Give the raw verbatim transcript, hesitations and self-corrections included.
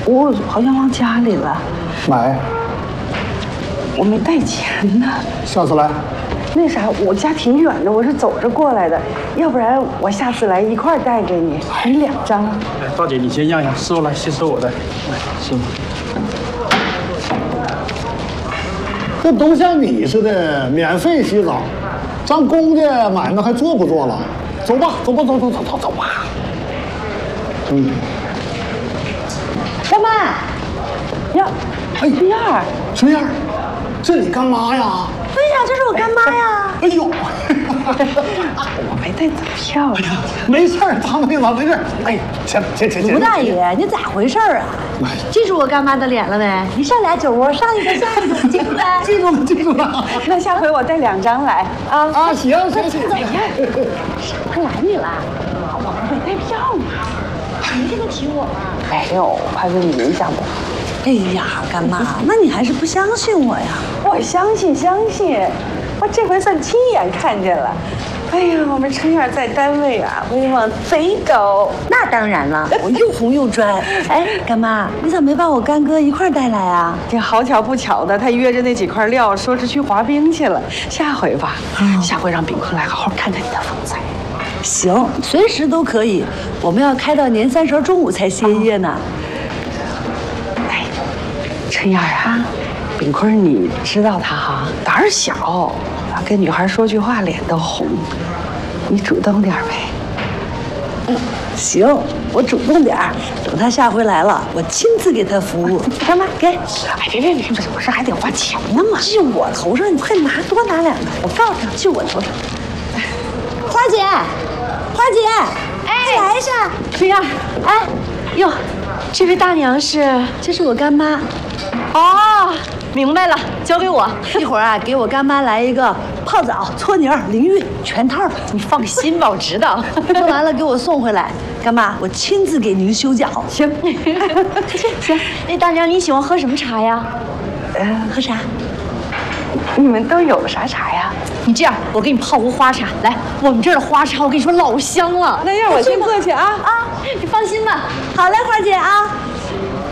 我好像忘家里了。 买。 我没带钱呢。 下次来。 那啥，我家挺远的，我是走着过来的。要不然我下次来一块儿带给你，你两张。 来，大姐，你先让一下，师傅来，先收我的。来，师傅。 这都像你似的，免费洗澡，咱公家买卖还做不做了？走吧，走吧，走走走走走吧。嗯。 干妈，呀， 哎， 春燕儿， 春燕儿，这你干妈呀？ 对呀，这是我干妈呀。 哎呦， 我没带走票呀。 没事儿，大妹子，没事儿。哎，行行行行。 吴大爷，你咋回事啊？记住我干妈的脸了没？你上俩酒窝，上一个下一个，记住呗。 记住了，记住了。 那下回我带两张来啊。 啊，行行行。 哎呀， 他拦你了？ 我没带票嘛。 没跟他提我吗？ 没有，怕给你影响不好。 哎呀，干妈，那你还是不相信我呀？ 我相信，相信，我这回算亲眼看见了。哎呀，我们春燕在单位啊，威望贼高。 那当然了，我又红又专。哎，干妈，你咋没把我干哥一块带来啊？ 这好巧不巧的，他约着那几块料，说是去滑冰去了。下回吧，嗯、下回让炳坤来好好看看你的风采。 行，随时都可以。我们要开到年三十中午才歇业呢。 哎，春燕啊，炳坤你知道他哈，胆儿小，跟女孩说句话脸都红，你主动点呗。 嗯，行，我主动点儿。等他下回来了，我亲自给他服务。干妈，给。哎， 别别别，我这还得花钱呢嘛。 就我头上，你快拿，多拿两个。我告诉他，就我头上。花姐，花姐，哎，来一下。 春燕，哎，哟，这位大娘是？ 这是我干妈。 哦，明白了，交给我。 一会儿啊，给我干妈来一个泡澡、搓泥、淋浴全套。 你放心吧，我知道。 做完了给我送回来。干妈，我亲自给您修脚。 行，行。那大娘，你喜欢喝什么茶呀？ 呃，喝茶。 你们都有啥茶呀？ 你这样，我给你泡壶花茶。来，我们这儿的花茶，我跟你说老香了。 那让我先过去啊啊！你放心吧。 好嘞，花姐啊。